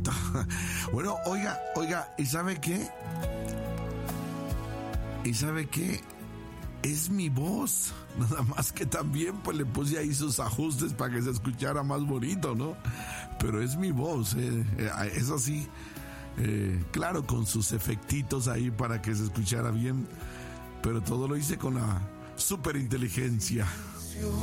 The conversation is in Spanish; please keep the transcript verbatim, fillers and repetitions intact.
bonito. Bueno, oiga, oiga, ¿y sabe qué? ¿Y sabe qué? Es mi voz. Nada más que también pues le puse ahí sus ajustes para que se escuchara más bonito, ¿no? Pero es mi voz, eh. Es así. Eh, claro, con sus efectitos ahí para que se escuchara bien. Pero todo lo hice con la superinteligencia.